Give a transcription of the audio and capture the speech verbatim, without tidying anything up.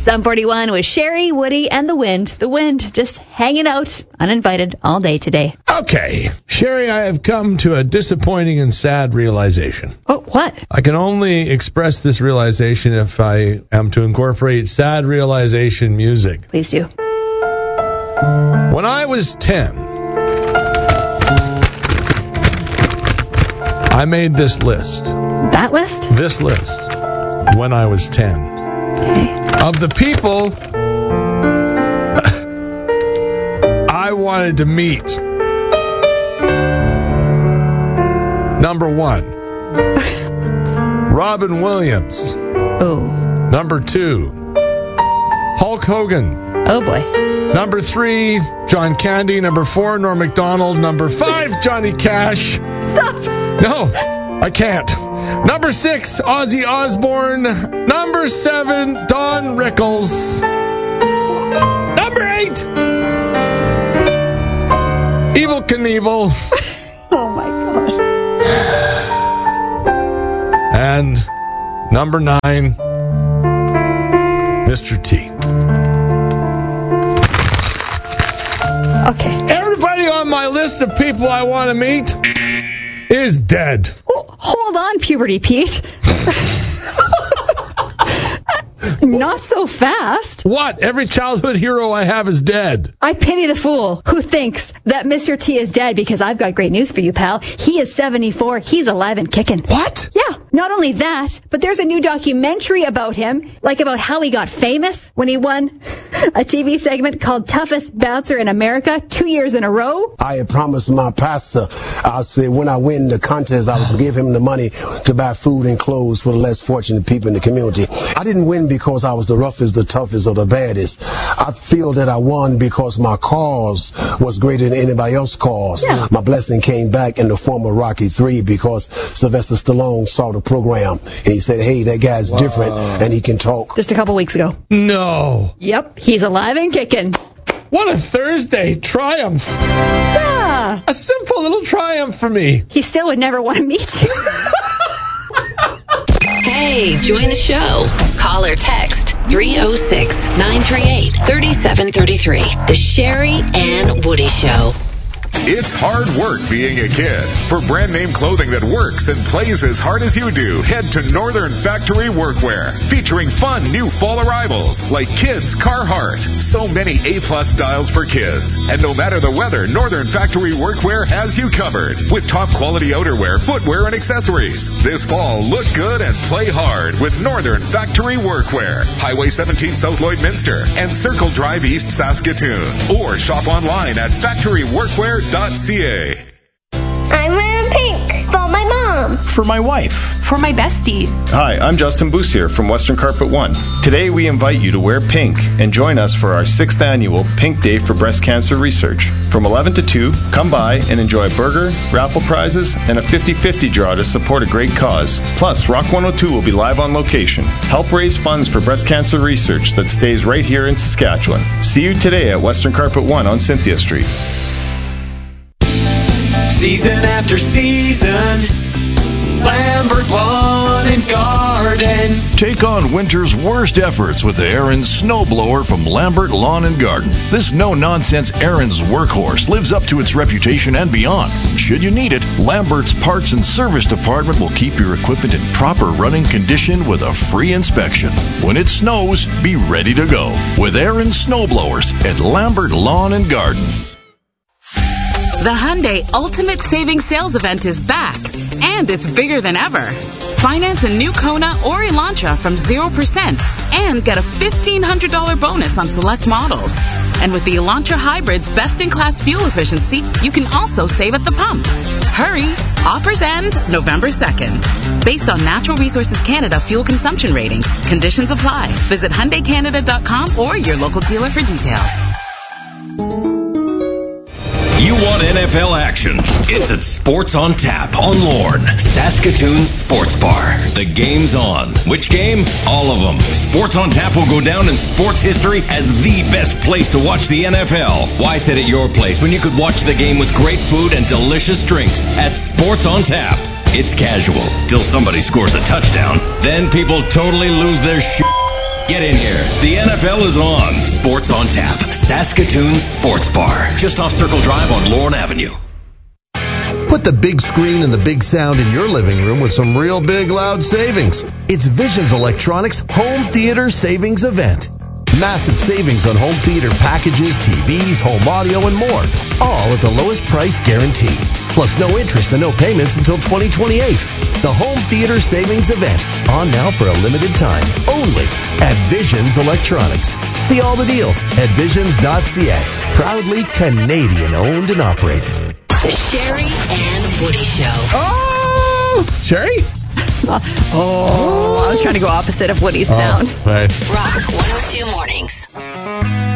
seven forty-one with Sherry, Woody, and the wind. The wind just hanging out uninvited all day today. Okay. Sherry, I have come to a disappointing and sad realization. Oh, what? I can only express this realization if I am to incorporate sad realization music. Please do. When I was ten, I made this list. That list? This list. When I was ten. Okay. Of the people I wanted to meet. Number one, Robin Williams. Oh. Number two, Hulk Hogan. Oh, boy. Number three, John Candy. Number four, Norm Macdonald. Number five, Johnny Cash. Stop. No, I can't. Number six, Ozzy Osbourne. Number seven, Don Rickles. Number eight, Evel Knievel. Oh, my God. And number nine, Mister T. Okay. Everybody on my list of people I want to meet is dead. Oh, hold on, Puberty Pete. Not so fast. What? Every childhood hero I have is dead. I pity the fool who thinks that Mister T is dead, because I've got great news for you, pal. He is seventy-four. He's alive and kicking. What? Yeah. Not only that, but there's a new documentary about him, like about how he got famous when he won a T V segment called Toughest Bouncer in America two years in a row. I had promised my pastor, I said when I win the contest, I was going to give him the money to buy food and clothes for the less fortunate people in the community. I didn't win because I was the roughest, the toughest, or the baddest. I feel that I won because my cause was greater than anybody else's cause. Yeah. My blessing came back in the form of Rocky three because Sylvester Stallone saw the program and he said, hey, that guy's wow. different and he can talk. Just a couple weeks ago. No. Yep, he's alive and kicking. What a Thursday triumph. Yeah. A simple little triumph for me. He still would never want to meet you. Hey, join the show. Call or text three oh six, nine three eight, three seven three three. The Sherry and Woody Show. It's hard work being a kid. For brand name clothing that works and plays as hard as you do, head to Northern Factory Workwear, featuring fun new fall arrivals like Kids Carhartt. So many A-plus styles for kids. And no matter the weather, Northern Factory Workwear has you covered with top quality outerwear, footwear, and accessories. This fall, look good and play hard with Northern Factory Workwear. Highway seventeen South Lloydminster and Circle Drive East Saskatoon. Or shop online at factory workwear dot c a. I'm wearing pink for my mom. For my wife. For my bestie. Hi, I'm Justin Boussier from Western Carpet One. Today we invite you to wear pink and join us for our sixth annual Pink Day for Breast Cancer Research. From eleven to two, come by and enjoy a burger, raffle prizes, and a fifty-fifty draw to support a great cause. Plus, Rock one oh two will be live on location. Help raise funds for breast cancer research that stays right here in Saskatchewan. See you today at Western Carpet One on Cynthia Street. Season after season, Lambert Lawn and Garden. Take on winter's worst efforts with the Aaron's snowblower from Lambert Lawn and Garden. This no-nonsense Aaron's workhorse lives up to its reputation and beyond. Should you need it, Lambert's Parts and Service Department will keep your equipment in proper running condition with a free inspection. When it snows, be ready to go with Aaron's snowblowers at Lambert Lawn and Garden. The Hyundai Ultimate Savings Sales Event is back, and it's bigger than ever. Finance a new Kona or Elantra from zero percent and get a fifteen hundred dollars bonus on select models. And with the Elantra Hybrid's best-in-class fuel efficiency, you can also save at the pump. Hurry! Offers end November second. Based on Natural Resources Canada fuel consumption ratings, conditions apply. Visit Hyundai Canada dot com or your local dealer for details. You want N F L action? It's at Sports on Tap on Lorne, Saskatoon's sports bar. The game's on. Which game? All of them. Sports on Tap will go down in sports history as the best place to watch the N F L. Why sit at your place when you could watch the game with great food and delicious drinks at Sports on Tap? It's casual till somebody scores a touchdown. Then people totally lose their shit. Get in here. The N F L is on. Sports on Tap. Saskatoon Sports Bar. Just off Circle Drive on Lorne Avenue. Put the big screen and the big sound in your living room with some real big loud savings. It's Visions Electronics Home Theater Savings Event. Massive savings on home theater packages, T Vs, home audio, and more. All at the lowest price guaranteed. Plus no interest and no payments until twenty twenty-eight. The Home Theater Savings Event. On now for a limited time. Only at Visions Electronics. See all the deals at visions dot c a. Proudly Canadian owned and operated. The Sherry and Woody Show. Oh! Sherry? Oh, I was trying to go opposite of Woody's sound. Oh, right. Rock one oh two Mornings.